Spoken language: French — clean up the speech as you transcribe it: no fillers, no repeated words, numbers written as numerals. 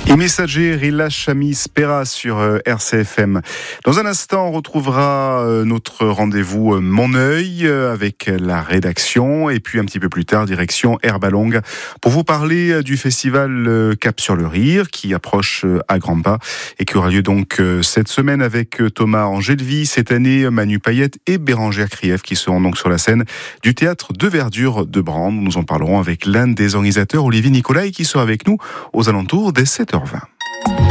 Et Messager, Rila Chami Spera sur RCFM. Dans un instant, on retrouvera notre rendez-vous Mon Œil avec la rédaction. Et puis un petit peu plus tard, direction Herbalongue pour vous parler du festival Cap sur le Rire qui approche à grands pas et qui aura lieu donc cette semaine avec Thomas Angelvi. Cette année, Manu Payette et Bérangère Krief qui seront donc sur la scène du théâtre de Verdure de Brande. Nous en parlerons avec l'un des organisateurs, Olivier Nicolai, qui sera avec nous aux alentours des 7h20.